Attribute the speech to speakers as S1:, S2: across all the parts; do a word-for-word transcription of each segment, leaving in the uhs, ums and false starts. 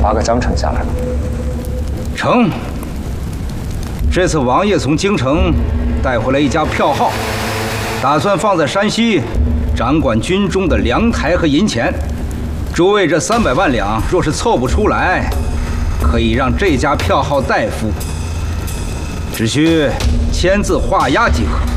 S1: 划个章程下来了。
S2: 成。这次王爷从京城带回来一家票号，打算放在山西，掌管军中的粮台和银钱。诸位这三百万两若是凑不出来，可以让这家票号代付，只需签字画押即可。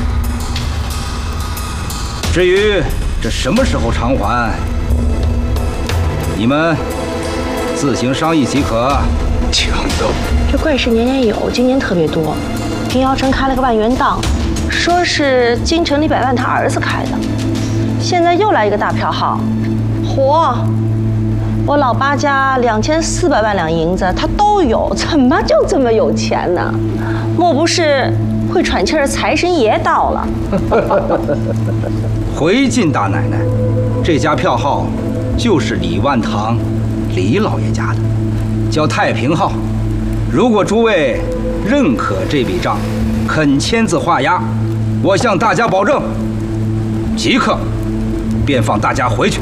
S2: 至于这什么时候偿还，你们自行商议即可。
S3: 强盗！
S4: 这怪事年年有，今年特别多。平遥城开了个万元档，说是京城李百万他儿子开的，现在又来一个大票号，嚯！我老八家两千四百万两银子他都有，怎么就这么有钱呢？莫不是会喘气儿财神爷到了？
S2: 回晋大奶奶，这家票号就是李万堂李老爷家的，叫太平号。如果诸位认可这笔账，肯签字画押，我向大家保证，即刻便放大家回去。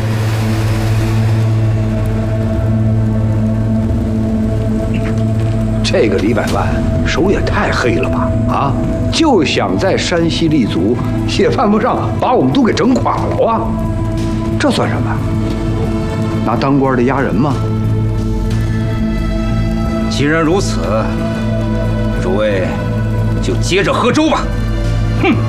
S3: 这个李百万手也太黑了吧！啊，就想在山西立足，也犯不上把我们都给整垮了啊！这算什么？拿当官的压人吗？
S2: 既然如此，诸位就接着喝粥吧。哼！